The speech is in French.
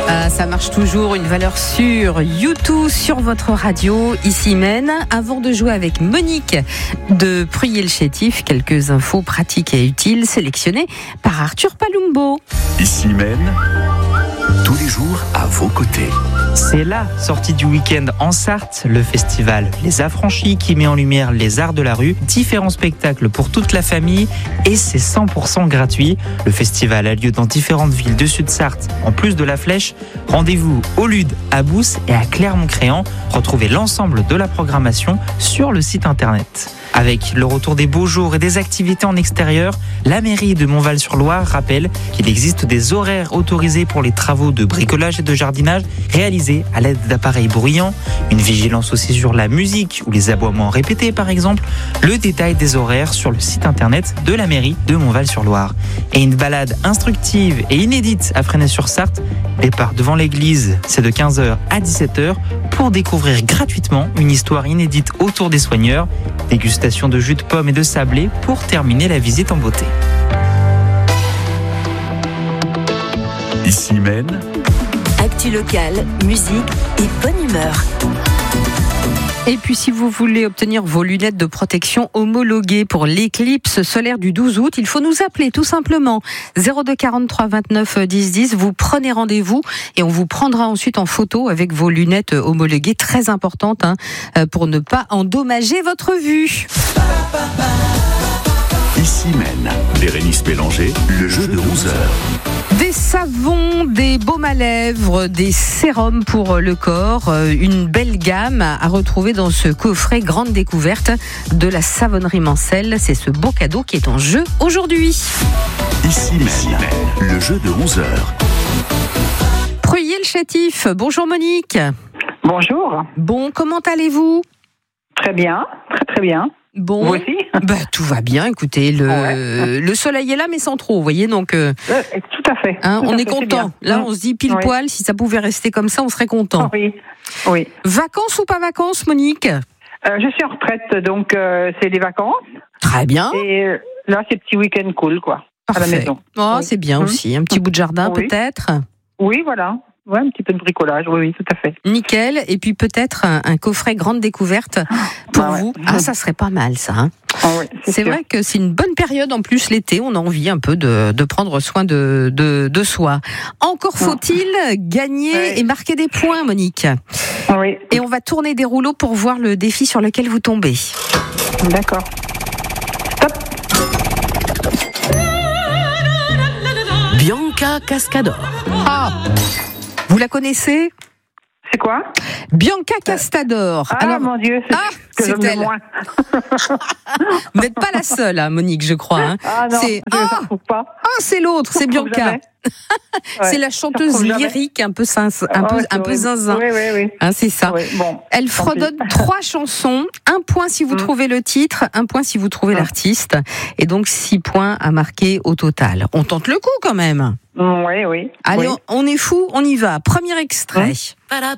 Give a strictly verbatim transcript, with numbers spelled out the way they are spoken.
Ah, ça marche toujours, une valeur sûre. YouTube sur votre radio, ici Maine. Avant de jouer avec Monique de Pruyé-le-Chétif, quelques infos pratiques et utiles sélectionnées par Arthur Palumbo. Ici Maine, tous les jours à vos côtés. C'est la sortie du week-end en Sarthe, le festival Les Affranchis qui met en lumière les arts de la rue, différents spectacles pour toute la famille et c'est cent pour cent gratuit. Le festival a lieu dans différentes villes de Sud-Sarthe. En plus de la Flèche, rendez-vous au Lude, à Bousse et à Clermont-Créant. Retrouvez l'ensemble de la programmation sur le site internet. Avec le retour des beaux jours et des activités en extérieur, la mairie de Montval-sur-Loire rappelle qu'il existe des horaires autorisés pour les travaux de bricolage et de jardinage réalisés à l'aide d'appareils bruyants, une vigilance aussi sur la musique ou les aboiements répétés par exemple, le détail des horaires sur le site internet de la mairie de Montval-sur-Loire. Et une balade instructive et inédite à Fresnay-sur-Sarthe, départ devant l'église, c'est de quinze heures à dix-sept heures pour découvrir gratuitement une histoire inédite autour des soigneurs, dégustation de jus de pommes et de sablé pour terminer la visite en beauté. Ici Maine, actu locale, musique et bonne humeur. Et puis si vous voulez obtenir vos lunettes de protection homologuées pour l'éclipse solaire du douze août, il faut nous appeler tout simplement zéro deux quarante-trois vingt-neuf dix dix. Vous prenez rendez-vous et on vous prendra ensuite en photo avec vos lunettes homologuées, très importantes hein, pour ne pas endommager votre vue. Ici Maine, Bérénice Bélanger, le jeu de onze heures. Des savons, des baumes à lèvres, des sérums pour le corps, une belle gamme à retrouver dans ce coffret grande découverte de la savonnerie Mancel. C'est ce beau cadeau qui est en jeu aujourd'hui. Ici Maine, le jeu de onze heures. Pruyé-le-Chétif, bonjour Monique. Bonjour. Bon, comment allez-vous ? Très bien, très très bien. Bon, vous aussi ? Bah, tout va bien, écoutez, le, ouais. le soleil est là mais sans trop, vous voyez, donc euh, euh, tout à fait. Hein, tout on à est fait, content. Là, on se dit pile oui. poil, si ça pouvait rester comme ça, on serait content. Oui, oui. Vacances ou pas vacances, Monique ? euh, Je suis en retraite, donc euh, c'est les vacances. Très bien. Et euh, là, c'est petit week-end cool, quoi. Parfait. À la maison. Oh, oui. c'est bien mmh. aussi. Un petit bout de jardin, oui. peut-être ? Oui, voilà. Ouais, un petit peu de bricolage, oui, oui, tout à fait. Nickel. Et puis peut-être un, un coffret grande découverte pour ah ouais. vous. Ah, ça serait pas mal, ça. Hein. Ah oui, c'est c'est vrai que c'est une bonne période en plus l'été. On a envie un peu de, de prendre soin de, de, de soi. Encore faut-il gagner ouais. et marquer des points, Monique. Oui. Et on va tourner des rouleaux pour voir le défi sur lequel vous tombez. D'accord. Stop. Bianca Cascador. Ah. Vous la connaissez ? C'est quoi ? Bianca Cascador. Ah Alors, mon Dieu, c'est, ah, que c'est elle. Vous n'êtes pas la seule, hein, Monique, je crois. Hein. Ah non, c'est... je ne ah, trouve pas. Ah, c'est l'autre, c'est Bianca. Ouais, c'est la chanteuse lyrique, un peu, sin... un peu, oh, un peu zinzin. Oui, oui, oui. Hein, c'est ça. Oui, bon, elle fredonne trois chansons. Un point si vous mmh. trouvez le titre, un point si vous trouvez mmh. l'artiste. Et donc six points à marquer au total. On tente le coup quand même. Oui, oui. Allez, oui. On, on est fou, on y va. Premier extrait. Mmh.